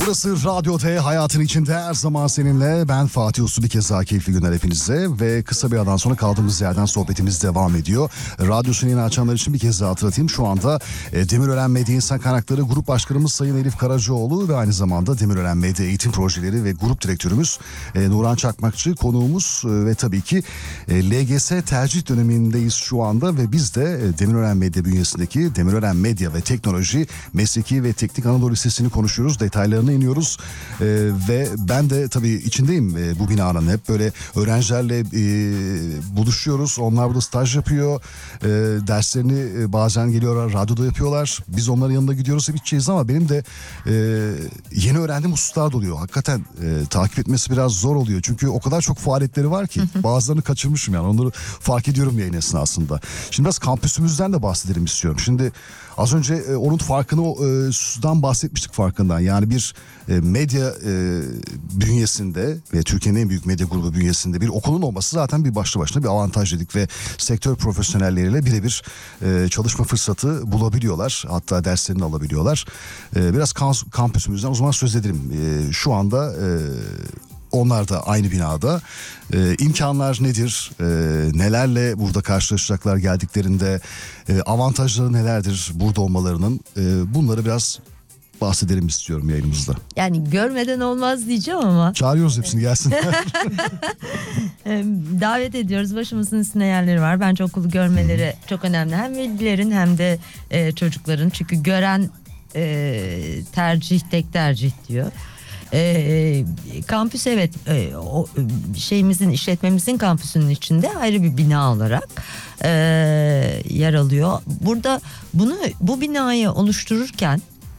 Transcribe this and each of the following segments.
Burası Radyo T, hayatın içinde her zaman seninle. Ben Fatih Uslu, bir kez daha keyifli günler hepinize. Ve kısa bir aradan sonra kaldığımız yerden sohbetimiz devam ediyor. Radyosunu yeni açanlar için bir kez daha hatırlatayım. Şu anda Demirören Medya İnsan Kaynakları Grup Başkanımız Sayın Elif Karacaoğlu ve aynı zamanda Demirören Medya Eğitim Projeleri ve Grup Direktörümüz Nuran Çakmakçı konuğumuz. Ve tabii ki LGS tercih dönemindeyiz şu anda ve biz de Demirören Medya bünyesindeki Demirören Medya ve Teknoloji Mesleki ve Teknik Anadolu Lisesi'ni konuşuyoruz. Detaylarına iniyoruz ve ben de tabii içindeyim bu binanın. Hep böyle öğrencilerle buluşuyoruz. Onlar burada staj yapıyor. Derslerini bazen geliyorlar, radyoda yapıyorlar. Biz onların yanında gidiyoruz, hep içeceğiz ama benim de yeni öğrendiğim hususlar da oluyor. Hakikaten takip etmesi biraz zor oluyor. Çünkü o kadar çok faaliyetleri var ki bazılarını kaçırmışım yani. Onları fark ediyorum yayın esnasında. Şimdi biraz kampüsümüzden de bahsedelim istiyorum. Şimdi az önce onun farkından bahsetmiştik, farkından. Yani bir medya bünyesinde ve Türkiye'nin en büyük medya grubu bünyesinde bir okulun olması zaten bir başlı başına bir avantaj dedik ve sektör profesyonelleriyle birebir çalışma fırsatı bulabiliyorlar. Hatta derslerini alabiliyorlar. Biraz kampüsümüzden o zaman söz edelim. Şu anda onlar da aynı binada. İmkanlar nedir? Nelerle burada karşılaşacaklar geldiklerinde? Avantajları nelerdir burada olmalarının? Bunları biraz bahsedelim istiyorum yayınımızda. Yani görmeden olmaz diyeceğim ama. Çağırıyoruz hepsini, gelsinler. Davet ediyoruz. Başımızın üstünde yerleri var. Bence okulu görmeleri çok önemli. Hem velilerin hem de çocukların. Çünkü gören tercih tek tercih diyor. Kampüs evet işletmemizin kampüsünün içinde ayrı bir bina olarak yer alıyor. Burada bu binayı oluştururken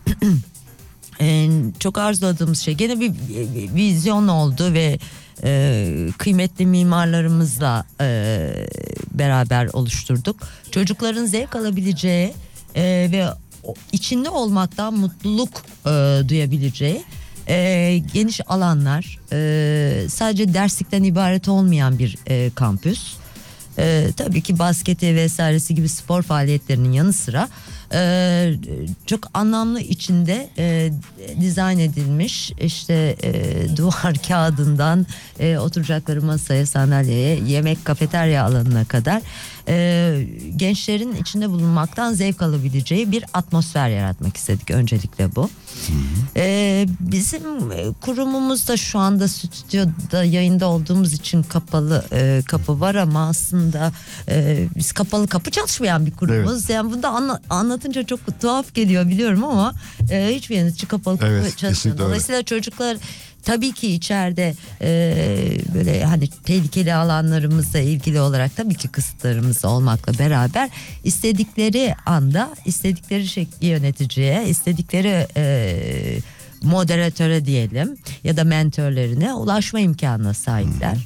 çok arzuladığımız şey gene bir vizyon oldu ve kıymetli mimarlarımızla beraber oluşturduk. Çocukların zevk alabileceği ve içinde olmaktan mutluluk duyabileceği geniş alanlar, sadece derslikten ibaret olmayan bir kampüs. Tabii ki basketi vesairesi gibi spor faaliyetlerinin yanı sıra çok anlamlı içinde dizayn edilmiş, işte duvar kağıdından oturacakları masaya, sandalyeye, yemek, kafeterya alanına kadar gençlerin içinde bulunmaktan zevk alabileceği bir atmosfer yaratmak istedik, öncelikle bu. Bizim kurumumuzda şu anda stüdyoda yayında olduğumuz için kapalı kapı var ama aslında biz kapalı kapı çalışmayan bir kurumuz. Evet. Yani bunu da anlatınca çok tuhaf geliyor biliyorum ama hiçbir yeriniz kapalı kapı çalışmıyor. Dolayısıyla çocuklar tabii ki içeride böyle hani tehlikeli alanlarımızla ilgili olarak tabii ki kısıtlarımız olmakla beraber istedikleri anda istedikleri yöneticiye, istedikleri moderatöre diyelim ya da mentörlerine ulaşma imkanına sahipler.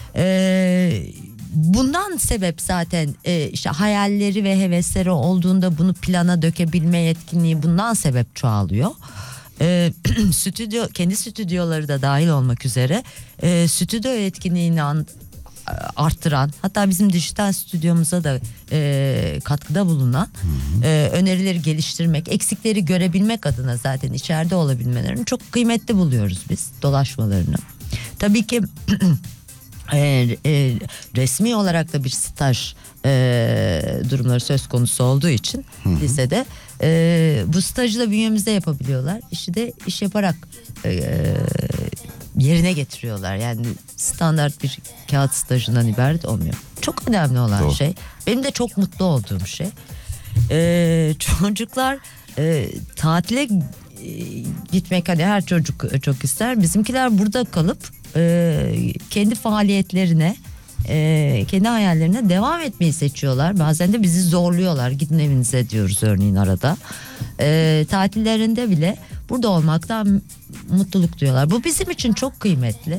Bundan sebep zaten işte hayalleri ve hevesleri olduğunda bunu plana dökebilme yetkinliği bundan sebep çoğalıyor. Kendi stüdyoları da dahil olmak üzere stüdyo etkinliğini arttıran, hatta bizim dijital stüdyomuza da katkıda bulunan, önerileri geliştirmek, eksikleri görebilmek adına zaten içeride olabilmelerini çok kıymetli buluyoruz biz, dolaşmalarını. Tabii ki resmi olarak da bir staj durumları söz konusu olduğu için lisede bu stajı da bünyemizde yapabiliyorlar. İşi de iş yaparak yerine getiriyorlar. Yani standart bir kağıt stajından ibaret olmuyor. Çok önemli olan Doğru. şey. Benim de çok mutlu olduğum şey. Çocuklar tatile gitmek, hani her çocuk çok ister. Bizimkiler burada kalıp kendi faaliyetlerine, kendi hayallerine devam etmeyi seçiyorlar. Bazen de bizi zorluyorlar. Gidin evinize diyoruz örneğin arada. Tatillerinde bile burada olmaktan mutluluk duyuyorlar. Bu bizim için çok kıymetli.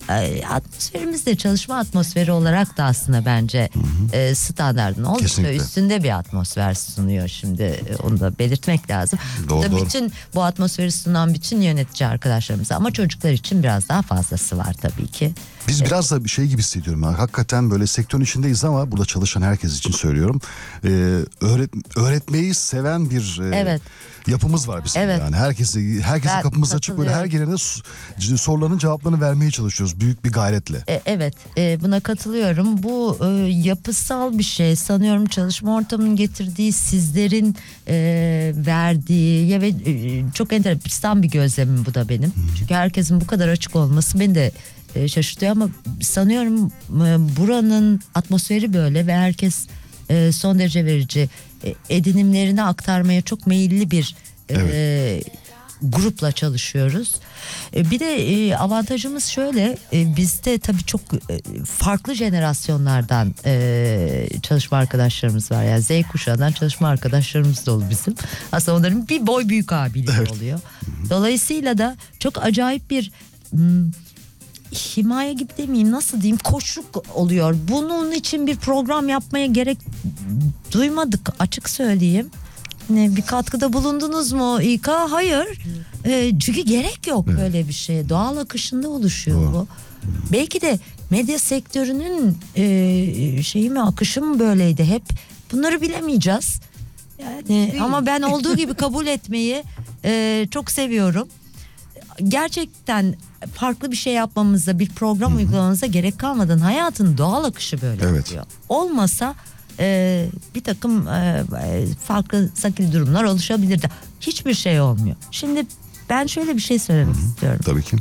atmosferimiz de çalışma atmosferi olarak da aslında bence standartın oldukça Kesinlikle. üstünde bir atmosfer sunuyor. Şimdi onu da belirtmek lazım. Doğru, Burada doğru. bütün bu atmosferi sunan bütün yönetici arkadaşlarımız, ama çocuklar için biraz daha fazlası var tabii ki. Biz biraz da bir şey gibi hissediyorum. Yani hakikaten böyle sektörün içindeyiz ama burada çalışan herkes için söylüyorum. Öğretmeyi seven bir Evet. yapımız var bizim. Evet. Yani herkesin Ben kapımız açık, böyle her gelene soruların cevaplarını vermeye çalışıyoruz büyük bir gayretle. Evet, buna katılıyorum. Bu yapısal bir şey. Sanıyorum çalışma ortamının getirdiği, sizlerin verdiği ve çok enteresan bir gözlemim bu da benim. Çünkü herkesin bu kadar açık olması beni de şaşırtıyor, ama sanıyorum buranın atmosferi böyle ve herkes son derece verici, edinimlerini aktarmaya çok meyilli bir grupla çalışıyoruz. Bir de avantajımız şöyle, bizde tabii çok farklı jenerasyonlardan çalışma arkadaşlarımız var. Yani Z kuşağından çalışma arkadaşlarımız da oldu bizim. Aslında onların bir boy büyük abiliği oluyor. Dolayısıyla da çok acayip bir himaye gibi demeyeyim, nasıl diyeyim, koçluk oluyor. Bunun için bir program yapmaya gerek duymadık, açık söyleyeyim. Bir katkıda bulundunuz mu İK? Hayır. Çünkü gerek yok böyle bir şeye. Doğal akışında oluşuyor bu. Belki de medya sektörünün şeyi mi, akışı mı böyleydi hep? Bunları bilemeyeceğiz. Yani ama ben olduğu gibi kabul etmeyi çok seviyorum. Gerçekten farklı bir şey yapmamıza, bir program uygulamamıza gerek kalmadan hayatın doğal akışı böyle oluyor. Olmasa bir takım farklı sakil durumlar oluşabilirdi. Hiçbir şey olmuyor. Şimdi ben şöyle bir şey söylemek istiyorum. Tabii ki.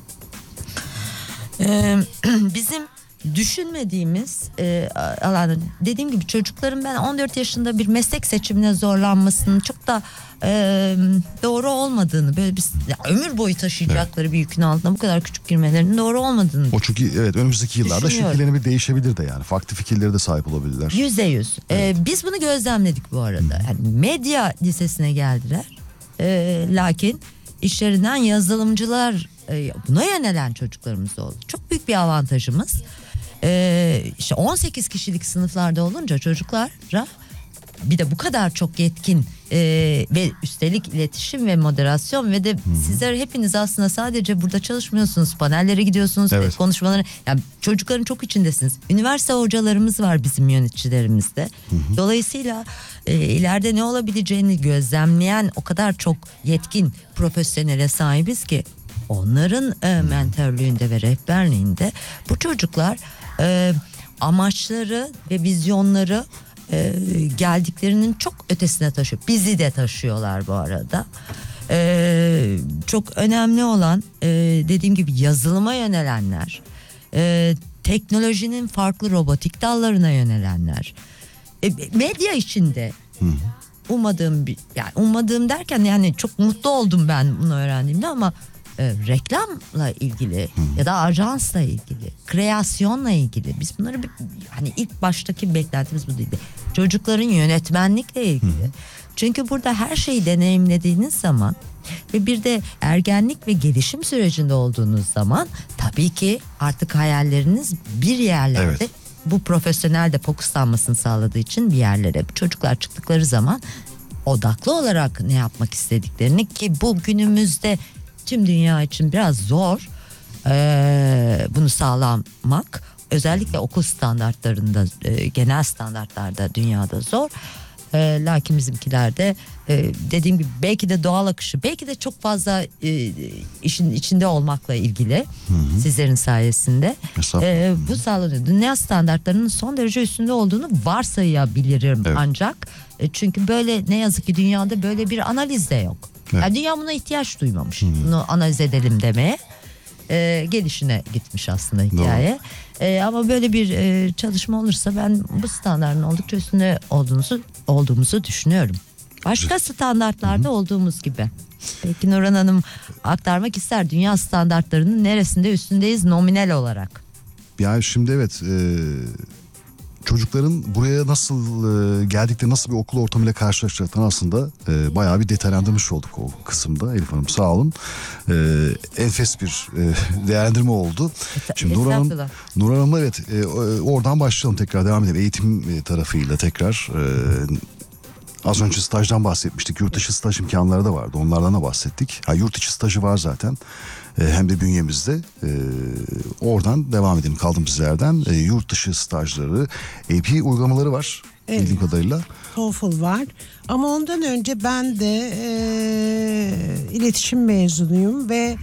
Bizim düşünmediğimiz alanda, dediğim gibi çocukların ben 14 yaşında bir meslek seçimine zorlanmasının çok da doğru olmadığını, böyle bir ömür boyu taşıyacakları bir yükün altına bu kadar küçük girmelerinin doğru olmadığını. O çünkü önümüzdeki yıllarda şekillerini şekillenebilir de, yani farklı fikirlere de sahip olabilirler. %100. Biz bunu gözlemledik bu arada. Yani medya lisesine geldiler. Lakin işlerinden yazılımcılar, buna yönelen çocuklarımız oldu. Çok büyük bir avantajımız. İşte 18 kişilik sınıflarda olunca çocuklara bir de bu kadar çok yetkin ve üstelik iletişim ve moderasyon ve de sizler hepiniz aslında sadece burada çalışmıyorsunuz, panellere gidiyorsunuz, konuşmaları, yani çocukların çok içindesiniz. Üniversite hocalarımız var bizim yöneticilerimizde. Dolayısıyla ileride ne olabileceğini gözlemleyen o kadar çok yetkin profesyonele sahibiz ki onların mentörlüğünde ve rehberliğinde bu çocuklar amaçları ve vizyonları geldiklerinin çok ötesine taşıyor. Bizi de taşıyorlar bu arada. Çok önemli olan dediğim gibi yazılıma yönelenler, teknolojinin farklı robotik dallarına yönelenler, medya içinde ummadığım derken yani çok mutlu oldum ben bunu öğrendiğimde, ama reklamla ilgili ya da ajansla ilgili, kreasyonla ilgili, biz bunları hani ilk baştaki beklentimiz bu değildi. Çocukların yönetmenlikle ilgili. Çünkü burada her şeyi deneyimlediğiniz zaman ve bir de ergenlik ve gelişim sürecinde olduğunuz zaman tabii ki artık hayalleriniz bir yerlerde, bu profesyonel de fokuslanmasını sağladığı için bir yerlere, çocuklar çıktıkları zaman odaklı olarak ne yapmak istediklerini, ki bu günümüzde tüm dünya için biraz zor bunu sağlamak, özellikle okul standartlarında, genel standartlarda dünyada zor. Lakin bizimkilerde dediğim gibi belki de doğal akışı, belki de çok fazla işin içinde olmakla ilgili sizlerin sayesinde bu sağlanıyor. Dünya standartlarının son derece üstünde olduğunu varsayabilirim ancak çünkü böyle, ne yazık ki dünyada böyle bir analiz de yok. Yani dünya buna ihtiyaç duymamış. Bunu analiz edelim demeye. Gelişine gitmiş aslında hikaye. Ama böyle bir çalışma olursa ben bu standartın oldukça üstünde olduğumuzu düşünüyorum. Başka standartlarda olduğumuz gibi. Peki Nurhan Hanım aktarmak ister, dünya standartlarının neresinde üstündeyiz nominal olarak? Yani şimdi Çocukların buraya nasıl geldikleri, nasıl bir okul ortamıyla karşılaşacaklarını aslında bayağı bir detaylandırmış olduk o kısımda. Elif Hanım sağ olun. Enfes bir değerlendirme oldu. Şimdi Nur Hanım'la evet oradan başlayalım, tekrar devam edelim. Eğitim tarafıyla tekrar az önce stajdan bahsetmiştik. Yurt dışı staj imkanları da vardı. Onlardan da bahsettik. Yurt içi stajı var zaten. Hem de bünyemizde. Oradan devam edelim kaldığımız yerden. Yurt dışı stajları, AP uygulamaları var. Evet. Bildiğim kadarıyla. TOEFL var. Ama ondan önce ben de iletişim mezunuyum ve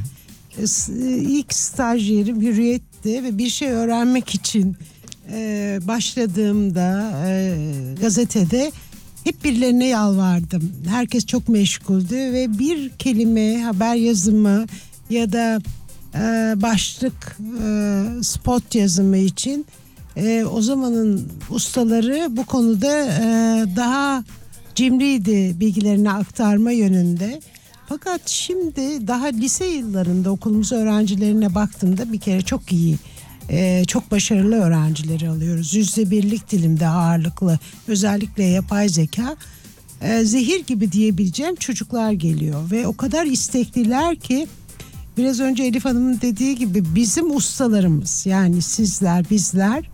ilk staj yerim Hürriyet'ti ve bir şey öğrenmek için başladığımda gazetede hep birilerine yalvardım. Herkes çok meşguldü ve bir kelime haber yazımı ya da başlık spot yazımı için o zamanın ustaları bu konuda daha cimriydi bilgilerini aktarma yönünde. Fakat şimdi daha lise yıllarında okulumuz öğrencilerine baktığımda bir kere çok iyi, çok başarılı öğrencileri alıyoruz. %1'lik dilimde ağırlıklı, özellikle yapay zeka, zehir gibi diyebileceğim çocuklar geliyor ve o kadar istekliler ki biraz önce Elif Hanım'ın dediği gibi bizim ustalarımız, yani sizler, bizler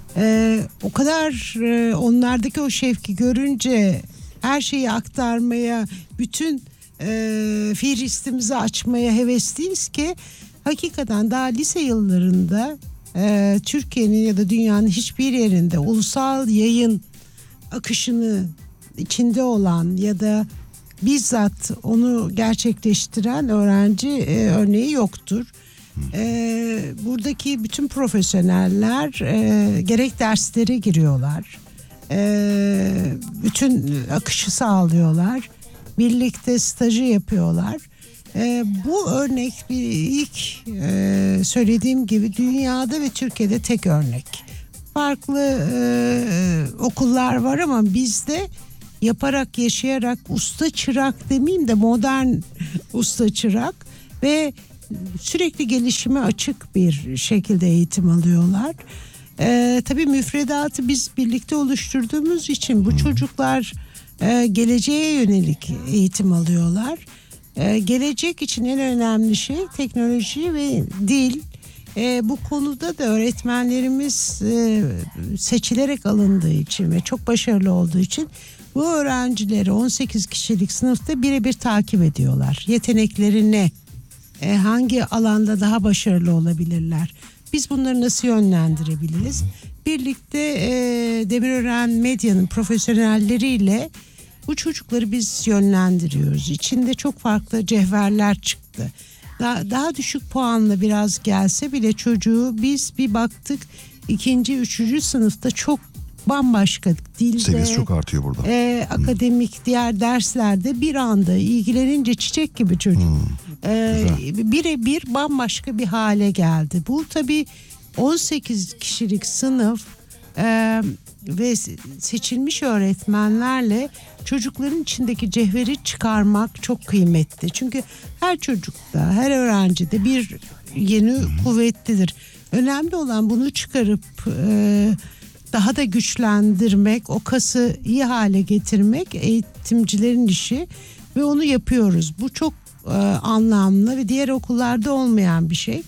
o kadar onlardaki o şevki görünce her şeyi aktarmaya, bütün fihristimizi açmaya hevesliyiz ki hakikaten daha lise yıllarında Türkiye'nin ya da dünyanın hiçbir yerinde ulusal yayın akışını içinde olan ya da bizzat onu gerçekleştiren öğrenci örneği yoktur. Buradaki bütün profesyoneller gerek derslere giriyorlar, bütün akışı sağlıyorlar, birlikte stajı yapıyorlar. Bu örnek ilk söylediğim gibi dünyada ve Türkiye'de tek örnek. Farklı okullar var ama bizde yaparak, yaşayarak, usta çırak demeyeyim de modern usta çırak ve sürekli gelişime açık bir şekilde eğitim alıyorlar. Tabii müfredatı biz birlikte oluşturduğumuz için bu çocuklar geleceğe yönelik eğitim alıyorlar. Gelecek için en önemli şey teknoloji ve dil. Bu konuda da öğretmenlerimiz seçilerek alındığı için ve çok başarılı olduğu için bu öğrencileri 18 kişilik sınıfta birebir takip ediyorlar. Yetenekleri ne? Hangi alanda daha başarılı olabilirler? Biz bunları nasıl yönlendirebiliriz? Birlikte Demirören Medya'nın profesyonelleriyle bu çocukları biz yönlendiriyoruz. İçinde çok farklı cevherler çıktı. Daha düşük puanla biraz gelse bile çocuğu biz bir baktık 2. 3. sınıfta çok bambaşka dilde, seviyesi çok artıyor burada. Akademik diğer derslerde bir anda ilgilenince çiçek gibi çocuk. Birebir bambaşka bir hale geldi. Bu tabii 18 kişilik sınıf ve seçilmiş öğretmenlerle çocukların içindeki cevheri çıkarmak çok kıymetli. Çünkü her çocukta, her öğrencide bir yeni kuvvetlidir. Önemli olan bunu çıkarıp daha da güçlendirmek, o kası iyi hale getirmek eğitimcilerin işi ve onu yapıyoruz. Bu çok anlamlı ve diğer okullarda olmayan bir şey.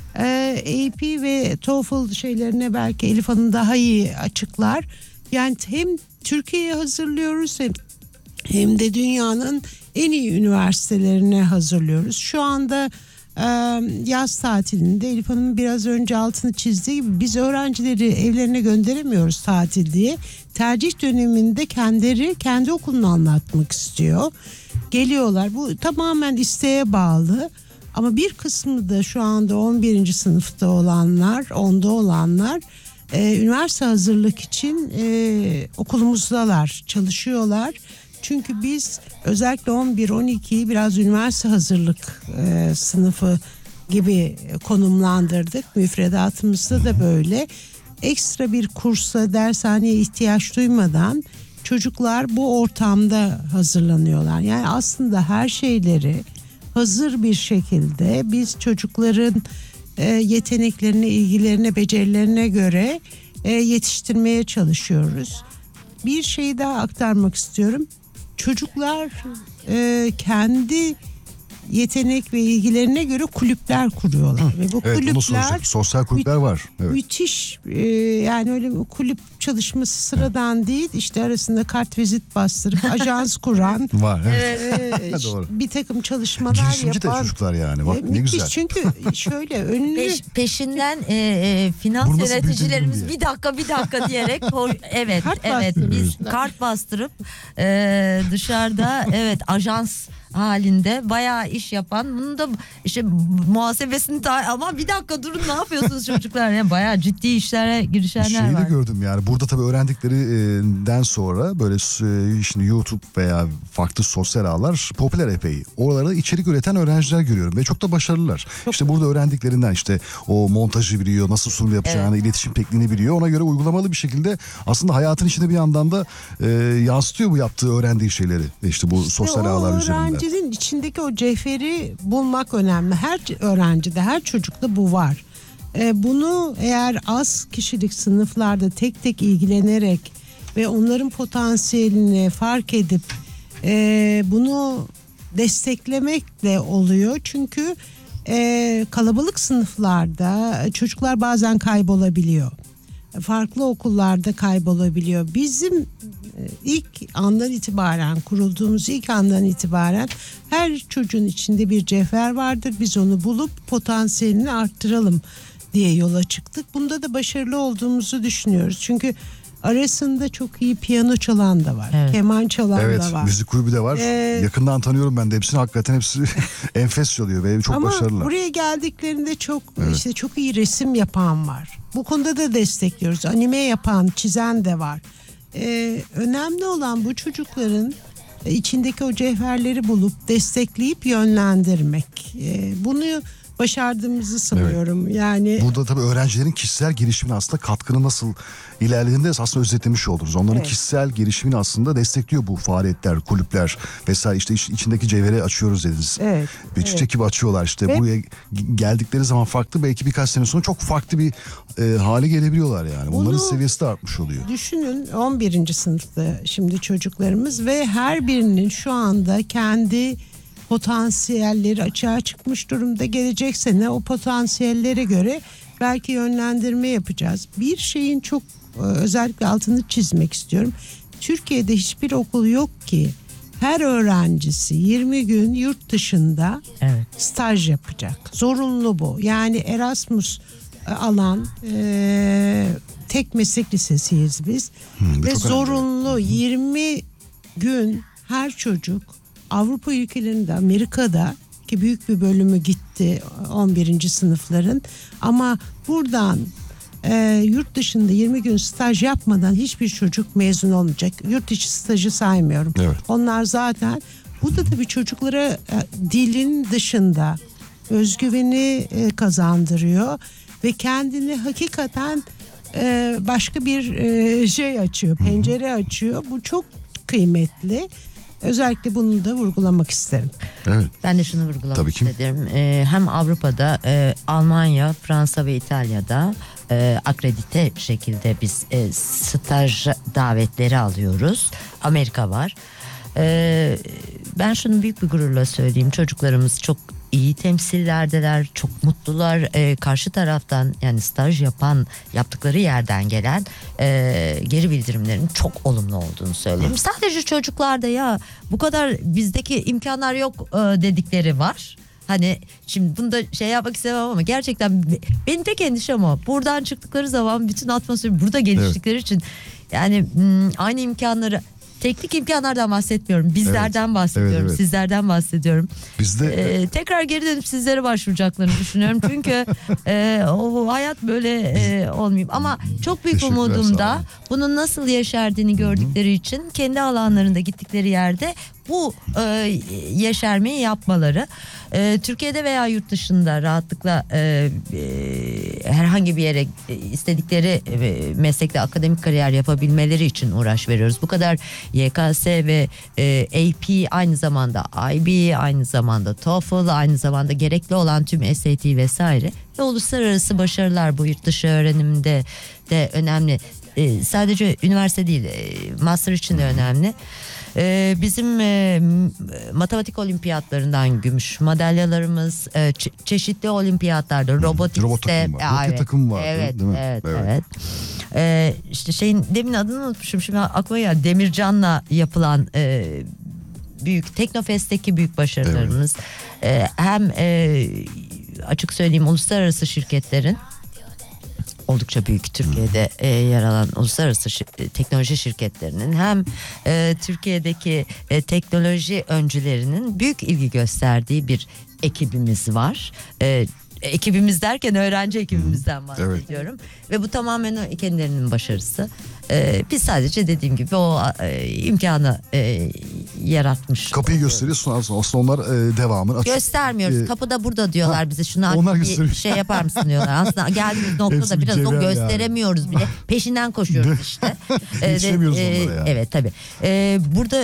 AP ve TOEFL şeylerine belki Elif Hanım daha iyi açıklar. Yani hem Türkiye'ye hazırlıyoruz hem de dünyanın en iyi üniversitelerine hazırlıyoruz. Şu anda yaz tatilinde Elif Hanım'ın biraz önce altını çizdiği gibi biz öğrencileri evlerine gönderemiyoruz tatil diye. Tercih döneminde kendileri kendi okulunu anlatmak istiyor. Geliyorlar. Bu tamamen isteğe bağlı. Ama bir kısmı da şu anda 11. sınıfta olanlar, 10'da olanlar üniversite hazırlık için okulumuzdalar, çalışıyorlar. Çünkü biz özellikle 11-12'yi biraz üniversite hazırlık sınıfı gibi konumlandırdık. Müfredatımızda da böyle. Ekstra bir kursa, dershaneye ihtiyaç duymadan çocuklar bu ortamda hazırlanıyorlar. Yani aslında her şeyleri hazır bir şekilde biz çocukların yeteneklerine, ilgilerine, becerilerine göre yetiştirmeye çalışıyoruz. Bir şeyi daha aktarmak istiyorum. Çocuklar kendi yetenek ve ilgilerine göre kulüpler kuruyorlar. Ve bu Evet, onu kulüpler soracak. Sosyal kulüpler var. Evet. müthiş, yani öyle kulüp çalışması sıradan değil. İşte arasında kartvizit bastırıp ajans kuran Var. Evet. Doğru. bir takım çalışmalar Girişimci de yapan. çocuklar yani. Bak ne müthiş, güzel. çünkü şöyle önlü Peşinden finans Bunu nasıl yöneticilerimiz bildirdin bir dakika diyerek evet Kart evet biz kart bastırıp dışarıda evet ajans halinde bayağı iş yapan, bunu da işte muhasebesini ama bir dakika durun, ne yapıyorsunuz çocuklar, yani bayağı ciddi işlere girişenler Şeyi de var. gördüm yani. Burada tabii öğrendiklerinden sonra böyle şimdi YouTube veya farklı sosyal ağlar popüler epey. Oralarda içerik üreten öğrenciler görüyorum ve çok da başarılılar. İşte burada öğrendiklerinden işte o montajı biliyor, nasıl sunum yapacağını, iletişim tekniğini biliyor. Ona göre uygulamalı bir şekilde aslında hayatın içinde bir yandan da yansıtıyor bu yaptığı, öğrendiği şeyleri. İşte bu sosyal ağlar üzerinden. Öğrencinin içindeki o cevheri bulmak önemli. Her öğrencide, her çocukta bu var. Bunu eğer az kişilik sınıflarda tek tek ilgilenerek ve onların potansiyelini fark edip bunu desteklemekle oluyor. Çünkü kalabalık sınıflarda çocuklar bazen kaybolabiliyor. Farklı okullarda kaybolabiliyor. Bizim ilk andan itibaren, kurulduğumuz ilk andan itibaren her çocuğun içinde bir cevher vardır. Biz onu bulup potansiyelini arttıralım diye yola çıktık. Bunda da başarılı olduğumuzu düşünüyoruz. Çünkü arasında çok iyi piyano çalan da var. Evet. Keman çalan Evet, da var. müzik kulübü de var. Yakından tanıyorum ben de hepsini. Hakikaten hepsi enfes çalıyor ve çok Ama başarılılar. buraya geldiklerinde işte çok iyi resim yapan var. Bu konuda da destekliyoruz. Anime yapan, çizen de var. Önemli olan bu çocukların içindeki o cevherleri bulup destekleyip yönlendirmek. Bunu başardığımızı sanıyorum. Yani Burada tabii öğrencilerin kişisel gelişimine aslında katkını nasıl ilerlediğini de aslında özetlemiş oldunuz. Onların kişisel gelişimini aslında destekliyor bu faaliyetler, kulüpler vesaire. İşte içindeki cevheri açıyoruz dediniz. Evet, Bir çiçek gibi açıyorlar işte. Ve buraya geldikleri zaman farklı, belki birkaç sene sonra çok farklı bir hale gelebiliyorlar yani. Onların Bunu seviyesi de artmış oluyor. düşünün, 11. sınıfta şimdi çocuklarımız ve her birinin şu anda kendi potansiyelleri açığa çıkmış durumda. Gelecek sene o potansiyellere göre belki yönlendirme yapacağız. Bir şeyin çok özellikle altını çizmek istiyorum. Türkiye'de hiçbir okul yok ki her öğrencisi 20 gün yurt dışında staj yapacak. Zorunlu bu. Yani Erasmus alan tek meslek lisesiyiz biz. Ve zorunlu 20 gün her çocuk Avrupa ülkelerinde, Amerika'da ki büyük bir bölümü gitti 11. sınıfların, ama buradan yurt dışında 20 gün staj yapmadan hiçbir çocuk mezun olmayacak. Yurt içi stajı saymıyorum. Evet. Onlar zaten, bu da tabii çocuklara dilin dışında özgüveni kazandırıyor ve kendini hakikaten başka bir şey açıyor, pencere açıyor. Bu çok kıymetli. Özellikle bunu da vurgulamak isterim. Evet. Ben de şunu vurgulamak Tabii ki. istedim. Hem Avrupa'da, Almanya, Fransa ve İtalya'da akredite şekilde biz staj davetleri alıyoruz. Amerika var. Ben şunu büyük bir gururla söyleyeyim. Çocuklarımız çok iyi temsillerdeler, çok mutlular. Karşı taraftan, yani staj yaptıkları yerden gelen geri bildirimlerin çok olumlu olduğunu söyleyeyim. Sadece çocuklarda ya bu kadar bizdeki imkanlar yok dedikleri var. Hani şimdi bunu da şey yapmak istemem ama gerçekten benim tek endişem o. Buradan çıktıkları zaman bütün atmosferi burada geliştikleri için, yani aynı imkanları, teknik imkanlardan bahsetmiyorum. Bizlerden bahsediyorum. Evet. Sizlerden bahsediyorum. Bizde Tekrar geri dönüp sizlere başvuracaklarını düşünüyorum. Çünkü o hayat böyle olmuyor. Ama çok büyük Teşekkürler, umudum sağ da olun. bunun nasıl yeşerdiğini gördükleri için kendi alanlarında gittikleri yerde bu yeşermeyi yapmaları. Türkiye'de veya yurt dışında rahatlıkla herhangi bir yere istedikleri meslekte akademik kariyer yapabilmeleri için uğraş veriyoruz. Bu kadar YKS ve AP, aynı zamanda IB, aynı zamanda TOEFL, aynı zamanda gerekli olan tüm SAT vesaire ve uluslararası başarılar bu yurt dışı öğrenimde de önemli. Sadece üniversite değil, master için de önemli. Bizim matematik olimpiyatlarından gümüş madalyalarımız, çeşitli olimpiyatlarda Robot robotikte, takımı var. Roket takımı var. Evet, değil mi? evet. İşte şeyin demin adını unutmuşum, şimdi aklıma geldi. Demircan'la yapılan büyük Teknofest'teki büyük başarılarımız. Hem açık söyleyeyim, uluslararası şirketlerin, oldukça büyük Türkiye'de yer alan uluslararası teknoloji şirketlerinin, hem Türkiye'deki teknoloji öncülerinin büyük ilgi gösterdiği bir ekibimiz var. Ekibimiz derken öğrenci ekibimizden bahsediyorum. Ve bu tamamen kendilerinin başarısı. Biz sadece dediğim gibi o imkanı yaratmış. Kapıyı gösteriyorsun, aslında onlar devamını açık. Göstermiyoruz. Kapıda burada diyorlar bize. Şunu onlar bir gösteriyor. şey yapar mısın diyorlar. Aslında geldiğimiz noktada Hepsi biraz o cevher gösteremiyoruz bile. Peşinden koşuyoruz işte. Yetişemiyoruz onlara yani. Evet tabii. Burada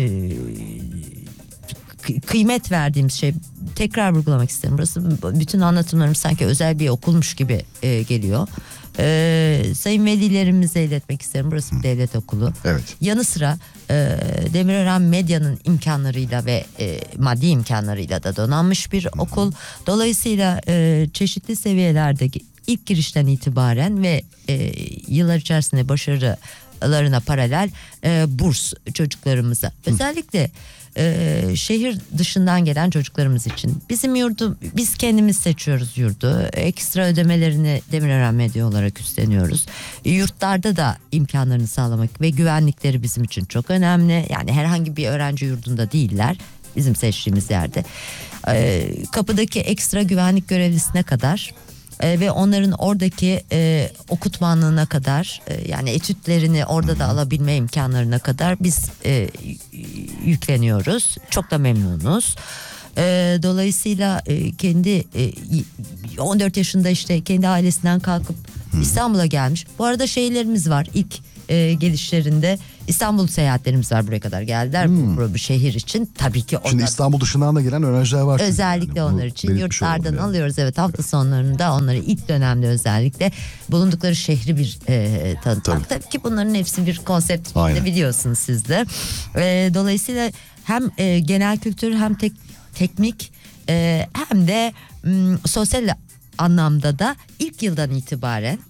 kıymet verdiğimiz şey, tekrar vurgulamak isterim. Burası, bütün anlatımlarım sanki özel bir okulmuş gibi geliyor. Sayın velilerimize iletmek isterim. Burası bir devlet okulu. Evet. Yanı sıra Demirören Medya'nın imkanlarıyla ve maddi imkanlarıyla da donanmış bir okul. Dolayısıyla çeşitli seviyelerde ilk girişten itibaren ve yıllar içerisinde başarılarına paralel burs çocuklarımıza, özellikle şehir dışından gelen çocuklarımız için. Bizim yurdu biz kendimiz seçiyoruz yurdu. Ekstra ödemelerini Demirören Medya olarak üstleniyoruz. Yurtlarda da imkanlarını sağlamak ve güvenlikleri bizim için çok önemli. Yani herhangi bir öğrenci yurdunda değiller. Bizim seçtiğimiz yerde. Kapıdaki ekstra güvenlik görevlisine kadar ve onların oradaki okutmanlığına kadar, yani etütlerini orada da alabilme imkanlarına kadar biz yükleniyoruz. Çok da memnunuz. Dolayısıyla kendi 14 yaşında işte kendi ailesinden kalkıp İstanbul'a gelmiş. Bu arada şeylerimiz var. İlk gelişlerinde İstanbul seyahatlerimiz var, buraya kadar geldiler bu şehir için. Tabii ki onlar, Şimdi İstanbul dışından da gelen öğrenciler var. özellikle yani. onlar için yurtlardan alıyoruz. Evet, hafta sonlarında onları ilk dönemde özellikle bulundukları şehri bir tanıtmak. Tabii ki bunların hepsi bir konsept içinde, biliyorsunuz siz de. Dolayısıyla hem genel kültür, hem teknik, hem de sosyal anlamda da ilk yıldan itibaren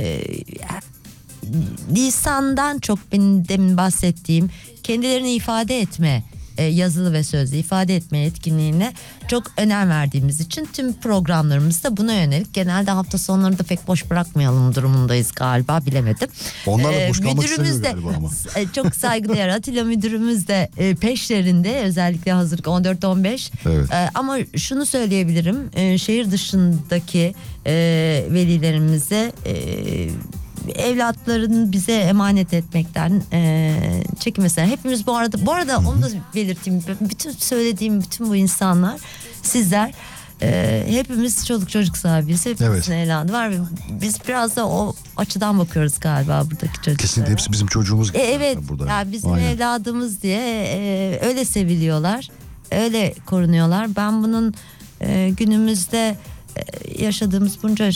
lisandan çok benim demin bahsettiğim kendilerini ifade etme, yazılı ve sözlü ifade etme etkinliğine çok önem verdiğimiz için tüm programlarımızda buna yönelik. Genelde hafta sonları da pek boş bırakmayalım durumundayız galiba, bilemedim. Onlar da boş kalmak istemiyor de galiba ama. çok saygıdeğer Atilla müdürümüz de peşlerinde, özellikle hazırlık 14-15. Evet. Ama şunu söyleyebilirim, şehir dışındaki velilerimize evlatlarını bize emanet etmekten çekinmesinler. Hepimiz bu arada onu da belirteyim. Bütün söylediğim bütün bu insanlar, sizler, hepimiz çoluk çocuk sahibiyiz. Hepimizin evladı var ve biz biraz da o açıdan bakıyoruz galiba buradaki çocuklara. Kesinlikle hepsi bizim çocuğumuz gibi. Evet. Burada. Ya bizim evladımız diye öyle seviliyorlar. Öyle korunuyorlar. Ben bunun günümüzde yaşadığımız bunca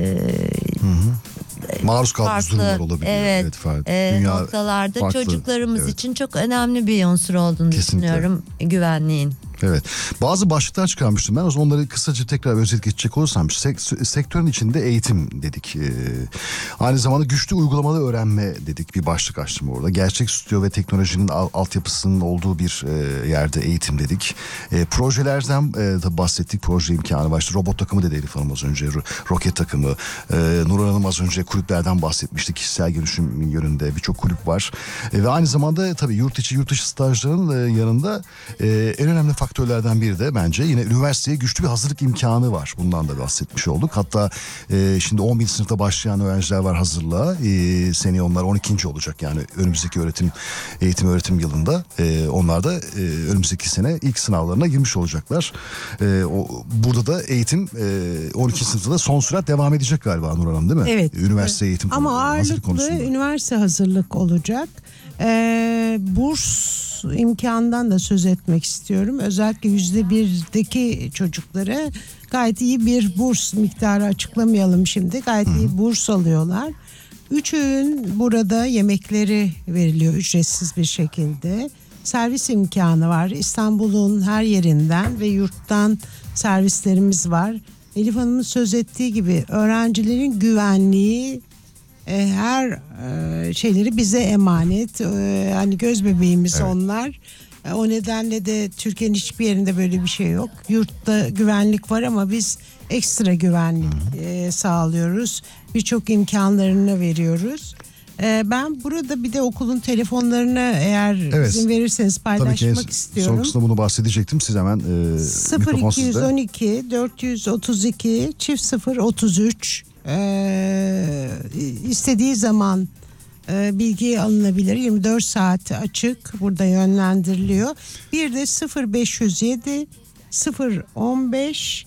maruz kaldığımız farklı, durumlar olabiliyor. evet, Dünya noktalarda farklı, çocuklarımız için çok önemli bir unsur olduğunu düşünüyorum, güvenliğin. Evet. Bazı başlıklar çıkarmıştım ben. O zaman onları kısaca tekrar özet geçecek olursam, sektörün içinde eğitim dedik. Aynı zamanda güçlü uygulamalı öğrenme dedik. Bir başlık açtım orada. Gerçek stüdyo ve teknolojinin altyapısının olduğu bir yerde eğitim dedik. Projelerden tabii bahsettik. Proje imkanı var. İşte robot takımı dedi Elif Hanım az önce. Roket takımı. Nurhan Hanım az önce kulüplerden bahsetmişti. Kişisel gelişim yönünde birçok kulüp var. Ve aynı zamanda tabii yurt içi yurt dışı stajların yanında en önemli faktör faktörlerden biri de bence yine üniversiteye güçlü bir hazırlık imkanı var. Bundan da bahsetmiş olduk. Hatta şimdi 11. sınıfta başlayan öğrenciler var hazırlığa. Seneye onlar 12. olacak yani önümüzdeki eğitim öğretim yılında. Onlar da önümüzdeki sene ilk sınavlarına girmiş olacaklar. Burada da eğitim 12. sınıfta da son sürat devam edecek galiba Nur Hanım, değil mi? Evet. Üniversite eğitim ama hazırlık ağırlıklı konusunda. üniversite hazırlık olacak. Burs imkanından da söz etmek istiyorum. Özellikle %1'deki çocuklara gayet iyi bir burs miktarı, açıklamayalım şimdi. Gayet iyi burs alıyorlar. 3 öğün burada yemekleri veriliyor ücretsiz bir şekilde. Servis imkanı var. İstanbul'un her yerinden ve yurttan servislerimiz var. Elif Hanım'ın söz ettiği gibi öğrencilerin güvenliği, her şeyleri bize emanet. Hani göz bebeğimiz onlar. O nedenle de Türkiye'nin hiçbir yerinde böyle bir şey yok. Yurtta güvenlik var ama biz ekstra güvenlik sağlıyoruz. Birçok imkanlarını veriyoruz. Ben burada bir de okulun telefonlarını eğer izin verirseniz paylaşmak istiyorum. Son kısmında bunu bahsedecektim. Siz hemen mikrofon sizde. 0212 432 0033 istediği zaman bilgi alınabilir. 24 saat açık, burada yönlendiriliyor. Bir de 0507 015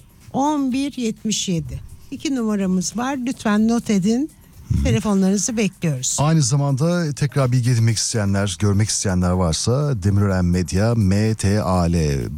1177 2 numaramız var. Lütfen not edin. Telefonlarınızı bekliyoruz. Aynı zamanda tekrar bilgi edinmek isteyenler, görmek isteyenler varsa Demirören Medya MTAL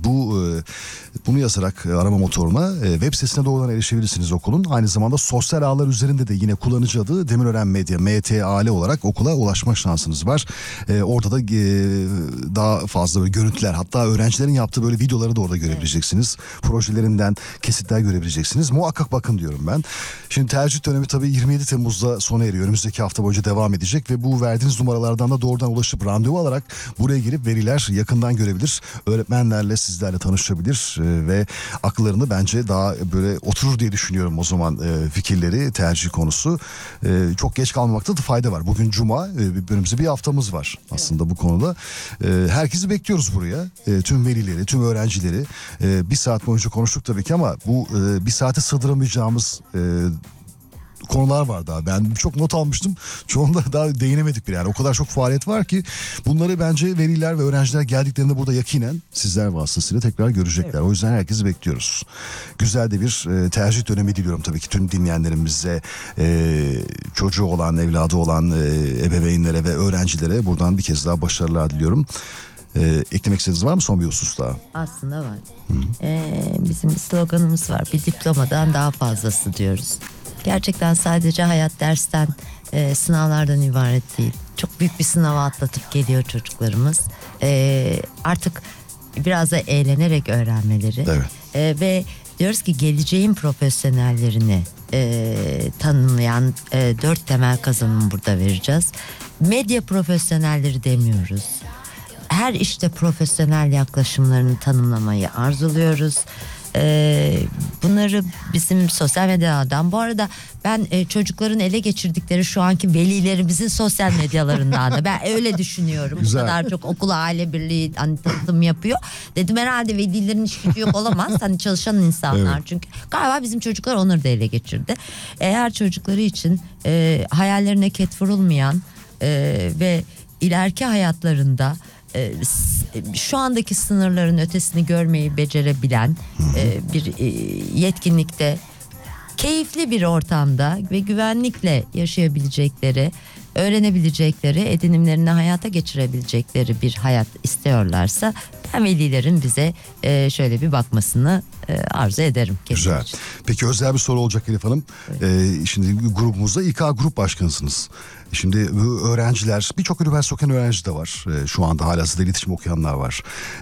bunu yazarak arama motoruna web sitesine doğrudan erişebilirsiniz okulun. Aynı zamanda sosyal ağlar üzerinde de yine kullanıcı adı Demirören Medya MTAL olarak okula ulaşma şansınız var. Orada da daha fazla böyle görüntüler, hatta öğrencilerin yaptığı böyle videoları da orada görebileceksiniz. Projelerinden kesitler görebileceksiniz. Muhakkak bakın diyorum ben. Şimdi tercih dönemi tabii 27 Temmuz'da sona eriyor. Önümüzdeki hafta boyunca devam edecek ve bu verdiğiniz numaralardan da doğrudan ulaşıp randevu alarak buraya girip veriler yakından görebilir. Öğretmenlerle, sizlerle tanışabilir ve akıllarını bence daha böyle oturur diye düşünüyorum o zaman fikirleri, tercih konusu. Çok geç kalmamakta da fayda var. Bugün Cuma, önümüzde bir haftamız var aslında bu konuda. Herkesi bekliyoruz buraya. Tüm velileri, tüm öğrencileri. Bir saat boyunca konuştuk tabii ki ama bu bir saate sığdıramayacağımız konular var daha. Ben çok not almıştım. Çoğunda daha değinemedik bile yani. O kadar çok faaliyet var ki bunları bence veliler ve öğrenciler geldiklerinde burada yakinen sizler vasıtasıyla tekrar görecekler. Evet. O yüzden herkesi bekliyoruz. Güzel de bir tercih dönemi diliyorum tabii ki tüm dinleyenlerimize, çocuğu olan, evladı olan ebeveynlere ve öğrencilere buradan bir kez daha başarılar diliyorum. Eklemek istediğiniz var mı son bir husus daha? Aslında var. Bizim bir sloganımız var. Bir diplomadan daha fazlası diyoruz. Gerçekten sadece hayat dersten, sınavlardan ibaret değil. Çok büyük bir sınava atlatıp geliyor çocuklarımız. Artık biraz da eğlenerek öğrenmeleri. Evet. Ve diyoruz ki geleceğin profesyonellerini tanımlayan 4 temel kazanımı burada vereceğiz. Medya profesyonelleri demiyoruz. Her işte profesyonel yaklaşımlarını tanımlamayı arzuluyoruz. Bunları bizim sosyal medyadan, bu arada ben çocukların ele geçirdikleri şu anki velilerimizin sosyal medyalarından da ben öyle düşünüyorum. Güzel. Bu kadar çok okul aile birliği tanıtım yapıyor. Dedim herhalde velilerin hiç gücü yok olamaz. Hani çalışan insanlar, evet. Çünkü galiba bizim çocuklar onları da ele geçirdi. Eğer çocukları için hayallerine ket vurulmayan ve ileriki hayatlarında şu andaki sınırların ötesini görmeyi becerebilen bir yetkinlikte, keyifli bir ortamda ve güvenlikle yaşayabilecekleri, öğrenebilecekleri, edinimlerini hayata geçirebilecekleri bir hayat istiyorlarsa ben velilerin bize şöyle bir bakmasını arzu ederim. Güzel. Peki özel bir soru olacak Elif Hanım. Evet. Şimdi grubumuzda İK Grup Başkanısınız. Şimdi bu öğrenciler, birçok üniversite okuyan öğrenci de var. Şu anda halihazırda iletişim okuyanlar var.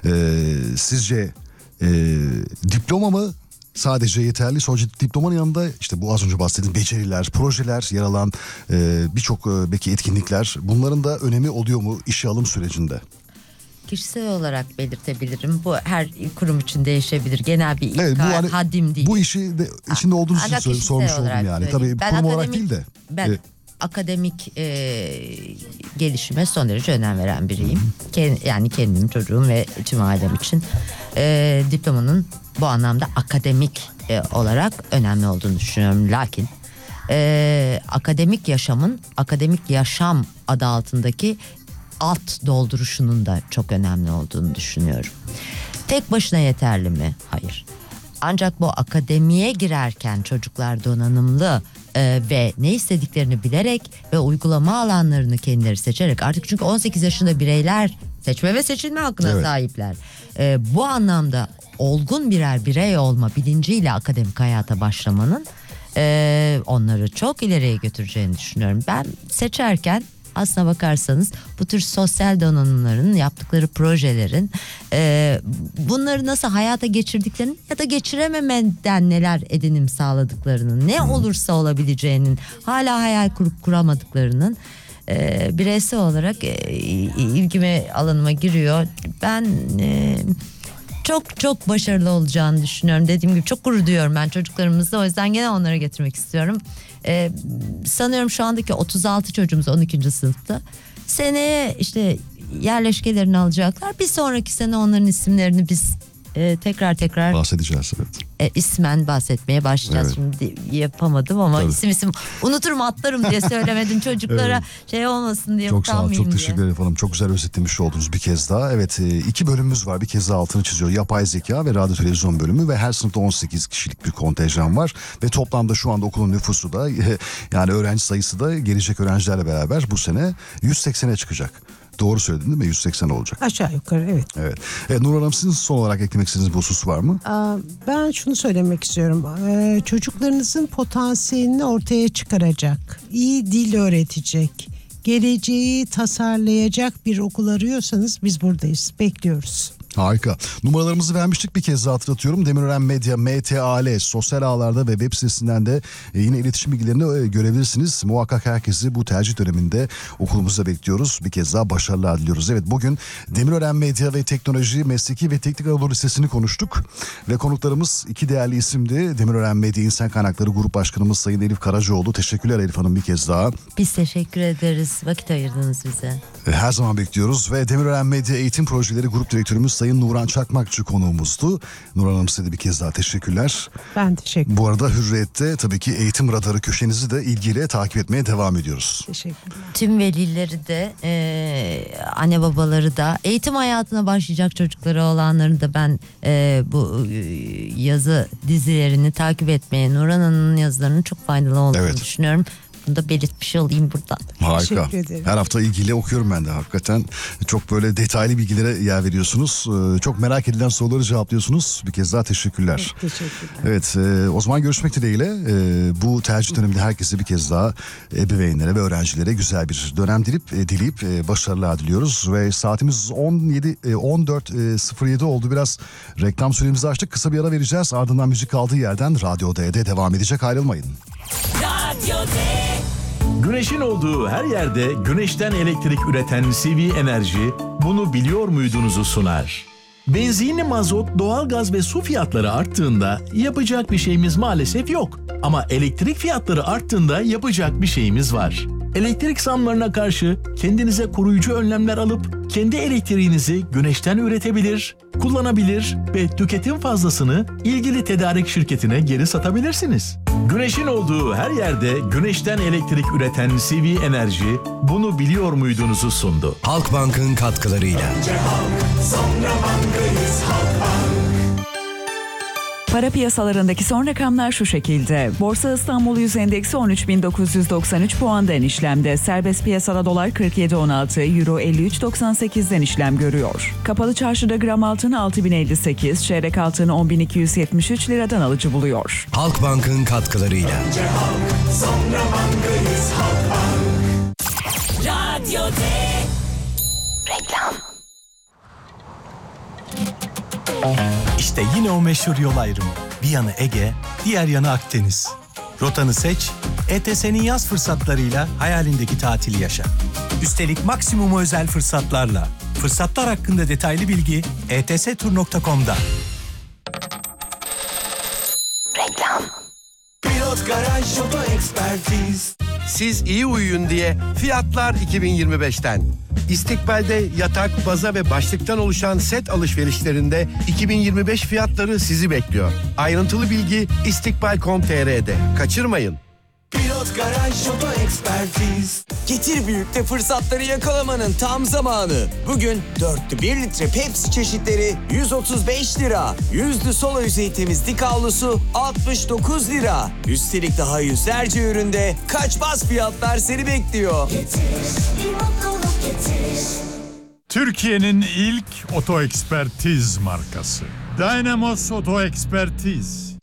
Sizce diploma mı sadece yeterli? Sonuçta diplomanın yanında işte bu az önce bahsettiğim beceriler, projeler yer alan birçok belki etkinlikler, bunların da önemi oluyor mu işe alım sürecinde? Kişisel olarak belirtebilirim. Bu her kurum için değişebilir. Genel bir evet, hani, haddim değil. Bu işi de içinde olduğunuz için sormuş oldum yani. Tabii ben kurum olarak değil de. akademik gelişime son derece önem veren biriyim. Yani kendim, çocuğum ve tüm ailem için diplomanın bu anlamda akademik olarak önemli olduğunu düşünüyorum. Lakin akademik yaşamın akademik yaşam adı altındaki alt dolduruşunun da çok önemli olduğunu düşünüyorum. Tek başına yeterli mi? Hayır. Ancak bu akademiye girerken çocuklar donanımlı ve ne istediklerini bilerek ve uygulama alanlarını kendileri seçerek, artık çünkü 18 yaşında bireyler seçme ve seçilme hakkına sahipler. Bu anlamda olgun birer birey olma bilinciyle akademik hayata başlamanın onları çok ileriye götüreceğini düşünüyorum. Ben seçerken aslına bakarsanız bu tür sosyal donanımların, yaptıkları projelerin bunları nasıl hayata geçirdiklerini ya da geçirememeden neler edinim sağladıklarının, ne olursa olabileceğinin, hala hayal kurup kuramadıklarının bireysel olarak ilgime, alanıma giriyor. Ben çok başarılı olacağını düşünüyorum. Dediğim gibi çok gurur duyuyorum ben çocuklarımızla. O yüzden gene onlara getirmek istiyorum. Sanıyorum şu andaki 36 çocuğumuz 12. sınıfta. Seneye işte yerleşkelerini alacaklar. Bir sonraki sene onların isimlerini biz tekrar bahsedeceğiz. İsmen bahsetmeye başlayacağız. Şimdi yapamadım ama isim unuturum, atlarım diye söylemedim çocuklara şey olmasın diye. Çok sağ olun, çok teşekkür ederim hanım. Çok güzel özetlemiş oldunuz bir kez daha. Evet, 2 bölümümüz var, bir kez daha altını çiziyor. Yapay zeka ve radyo televizyon bölümü ve her sınıfta 18 kişilik bir kontenjan var. Ve toplamda şu anda okulun nüfusu da yani öğrenci sayısı da gelecek öğrencilerle beraber bu sene 180'e çıkacak. Doğru söyledin değil mi? 180 olacak. Aşağı yukarı evet. Evet. Nur Hanım, sizin son olarak eklemek istediğiniz bir husus var mı? Ben şunu söylemek istiyorum. Çocuklarınızın potansiyelini ortaya çıkaracak, iyi dil öğretecek, geleceği tasarlayacak bir okul arıyorsanız biz buradayız. Bekliyoruz. Harika. Numaralarımızı vermiştik, bir kez daha hatırlatıyorum. Demirören Medya, MTAL sosyal ağlarda ve web sitesinden de yine iletişim bilgilerini görebilirsiniz. Muhakkak herkesi bu tercih döneminde okulumuzda bekliyoruz. Bir kez daha başarılar diliyoruz. Evet, bugün Demirören Medya ve Teknoloji Mesleki ve Teknik Anadolu Lisesi'ni konuştuk. Ve konuklarımız 2 değerli isimdi. Demirören Medya İnsan Kaynakları Grup Başkanımız Sayın Elif Karacaoğlu. Teşekkürler Elif Hanım bir kez daha. Biz teşekkür ederiz. Vakit ayırdınız bize. Her zaman bekliyoruz ve Demirören Medya Eğitim Projeleri Grup Direktörümüz Sayın Nuran Çakmakçı konuğumuzdu. Nuran Hanım, size de bir kez daha teşekkürler. Ben teşekkür ederim. Bu arada Hürriyet'te tabii ki Eğitim Radarı köşenizi de ilgiyle takip etmeye devam ediyoruz. Teşekkürler. Tüm velileri de anne babaları da eğitim hayatına başlayacak çocukları olanları da ben bu yazı dizilerini takip etmeye, Nuran Hanım'ın yazılarının çok faydalı olduğunu düşünüyorum. Bunu da belirtmiş olayım buradan. Harika. Her hafta ilgiyle okuyorum ben de hakikaten. Çok böyle detaylı bilgilere yer veriyorsunuz. Çok merak edilen soruları cevaplıyorsunuz. Bir kez daha teşekkürler. Evet, teşekkürler. Evet, o zaman görüşmek dileğiyle. Bu tercih döneminde herkese bir kez daha ebeveynlere ve öğrencilere güzel bir dönem dileyip başarılar diliyoruz. Ve saatimiz 14.07 oldu. Biraz reklam süremizi açtık. Kısa bir ara vereceğiz. Ardından müzik kaldığı yerden Radyo D'de devam edecek. Ayrılmayın. Radyo D. Güneşin olduğu her yerde güneşten elektrik üreten CV Enerji bunu biliyor muydunuzu sunar. Benzinli, mazot, doğalgaz ve su fiyatları arttığında yapacak bir şeyimiz maalesef yok. Ama elektrik fiyatları arttığında yapacak bir şeyimiz var. Elektrik zamlarına karşı kendinize koruyucu önlemler alıp kendi elektriğinizi güneşten üretebilir, kullanabilir ve tüketim fazlasını ilgili tedarik şirketine geri satabilirsiniz. Güneşin olduğu her yerde güneşten elektrik üreten CV Enerji bunu biliyor muydunuzu sundu. Halkbank'ın katkılarıyla. Önce halk, sonra bankayız Halkbank. Para piyasalarındaki son rakamlar şu şekilde. Borsa İstanbul Yüz Endeksi 13.993 puandan işlemde. Serbest piyasada dolar 47.16, euro 53.98'den işlem görüyor. Kapalı çarşıda gram altın 6.058, çeyrek altın 10.273 liradan alıcı buluyor. Halkbank'ın katkılarıyla. Önce halk, sonra bankayız Halkbank. Radyo D. Reklam. İşte yine o meşhur yol ayrımı. Bir yanı Ege, diğer yanı Akdeniz. Rotanı seç, ETS'nin yaz fırsatlarıyla hayalindeki tatili yaşa. Üstelik maksimum özel fırsatlarla. Fırsatlar hakkında detaylı bilgi etstur.com'da. Reklam. Pilot Garaj Oto Ekspertiz. siz iyi uyuyun diye fiyatlar 2025'ten. İstikbal'de yatak, baza ve başlıktan oluşan set alışverişlerinde 2025 fiyatları sizi bekliyor. Ayrıntılı bilgi istikbal.com.tr'de. Kaçırmayın. Pilot Garaj Oto Ekspertiz. Getir Büyük'te fırsatları yakalamanın tam zamanı. Bugün 4'lü 1 litre Pepsi çeşitleri 135 lira. Yüzlü solo yüzey temizlik havlusu 69 lira. Üstelik daha yüzlerce üründe kaçmaz fiyatlar seni bekliyor. Getir, bir mutluluk getir. Türkiye'nin ilk oto ekspertiz markası. Dynamos Oto Ekspertiz.